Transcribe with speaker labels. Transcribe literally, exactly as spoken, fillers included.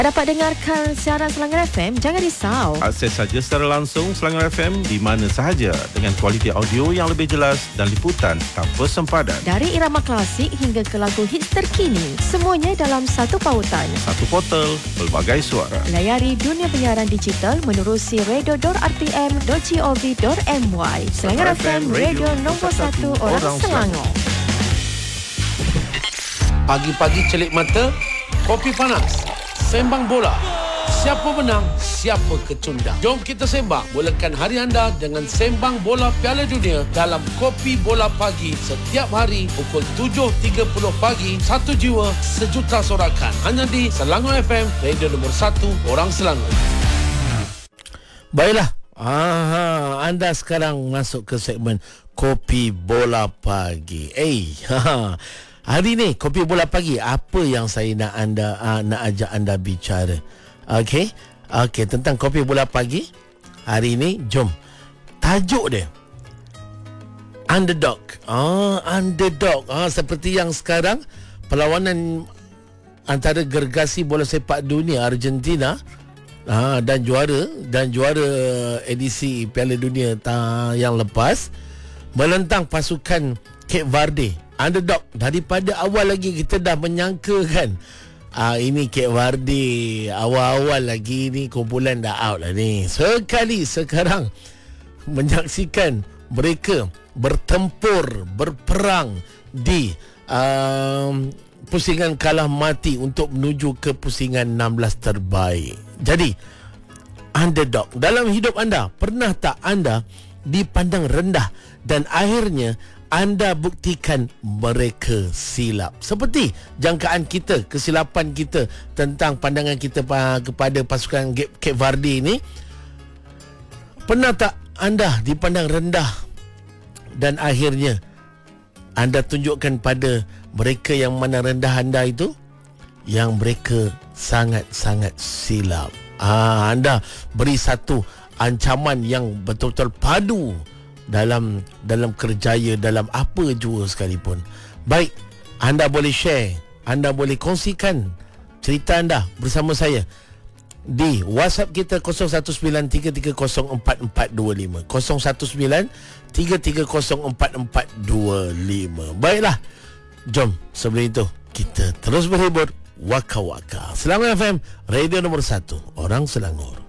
Speaker 1: Dapat dengarkan siaran Selangor F M? Jangan risau.
Speaker 2: Akses saja secara langsung Selangor F M di mana sahaja dengan kualiti audio yang lebih jelas dan liputan tanpa sempadan.
Speaker 1: Dari irama klasik hingga ke lagu hits terkini, semuanya dalam satu pautan.
Speaker 2: Satu portal, pelbagai suara.
Speaker 1: Layari dunia penyiaran digital menerusi radio dot r t m dot gov dot m y. Selangor F M, radio nombor satu orang, orang Selangor.
Speaker 3: Pagi-pagi celik mata, kopi panas, sembang bola. Siapa menang, siapa kecundang. Jom kita sembang. Mulakan hari anda dengan sembang bola Piala Dunia dalam Kopi Bola Pagi setiap hari pukul tujuh tiga puluh pagi. Satu jiwa, sejuta sorakan. Hanya di Selangor F M, radio nombor satu orang Selangor.
Speaker 4: Baiklah. Aha, anda sekarang masuk ke segmen Kopi Bola Pagi. Eh, hey, hari ni Kopi Bola Pagi, apa yang saya nak anda uh, nak ajak anda bicara? Okey. Okey, tentang Kopi Bola Pagi hari ni, jom. Tajuk dia Underdog. Ah, underdog. Ah, seperti yang sekarang perlawanan antara gergasi bola sepak dunia Argentina ah, dan juara dan juara edisi Piala Dunia ta, yang lepas melentang pasukan Cape Verde. Underdog. Daripada awal lagi kita dah menyangka kan, ah, ini Cape Verde awal-awal lagi ni kumpulan dah out lah ni. Sekali sekarang menyaksikan mereka bertempur, berperang di um, pusingan kalah mati untuk menuju ke pusingan enam belas terbaik. Jadi underdog dalam hidup anda, pernah tak anda dipandang rendah dan akhirnya anda buktikan mereka silap? Seperti jangkaan kita, kesilapan kita tentang pandangan kita kepada pasukan Cape Verde ini. Pernah tak anda dipandang rendah dan akhirnya anda tunjukkan pada mereka yang mana rendah anda itu, yang mereka sangat-sangat silap. Ah, anda beri satu ancaman yang betul-betul padu dalam dalam kerjaya, dalam apa jua sekalipun. Baik, anda boleh share, anda boleh kongsikan cerita anda bersama saya di WhatsApp kita kosong satu sembilan tiga tiga kosong empat empat dua lima kosong satu sembilan tiga tiga kosong empat empat dua lima. Baiklah, jom sebelum itu kita terus berhibur waka-waka. Selangor F M, radio nombor satu orang Selangor.